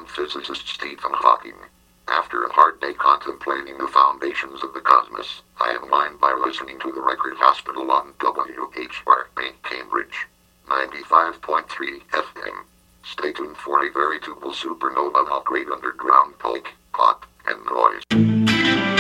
physicist Stephen Hawking. After a hard day contemplating the foundations of the cosmos, I unwind by listening to the Record Hospital on WHRA Cambridge 95.3 FM. Stay tuned for a veritable supernova of great underground punk, pop, and noise.